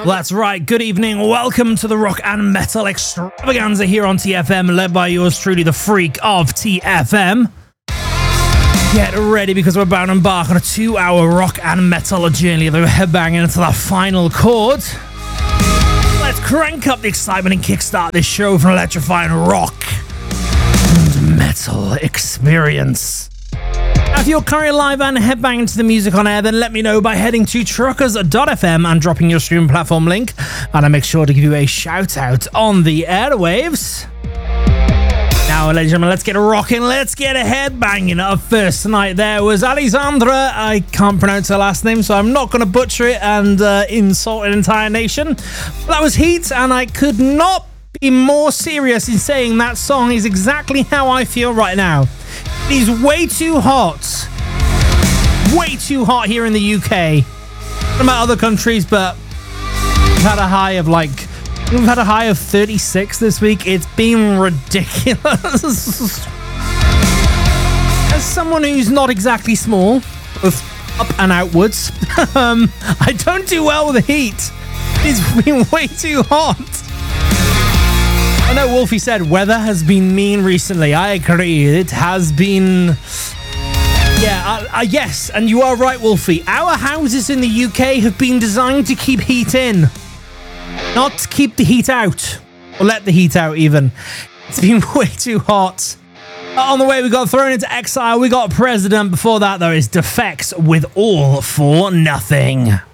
That's right. Good evening. Welcome to the Rock and Metal Extravaganza here on TFM, led by yours truly, the freak of TFM. Get ready because we're about to embark on a 2-hour rock and metal journey. We're headbanging into the final chord. Let's crank up the excitement and kickstart this show for an electrifying rock and metal experience. If you're currently live and headbanging to the music on air, then let me know by heading to truckers.fm and dropping your stream platform link, and I'll make sure to give you a shout out on the airwaves. Now, ladies and gentlemen, let's get rocking, let's get headbanging. Up first tonight there was Alexandra. I can't pronounce her last name, so I'm not going to butcher it and insult an entire nation. But that was Heat, and I could not be more serious in saying that song is exactly how I feel right now. It is way too hot. Way too hot here in the UK. I don't know about other countries, but we've had a high of 36 this week. It's been ridiculous. As someone who's not exactly small, both up and outwards, I don't do well with the heat. It's been way too hot. I know Wolfie said weather has been mean recently. I agree. It has been... Yeah, yes, and you are right, Wolfie. Our houses in the UK have been designed to keep heat in, not to keep the heat out, or let the heat out even. It's been way too hot. On the way, we got Thrown Into Exile, we got President. Before that, though, is Defects with All for Nothing.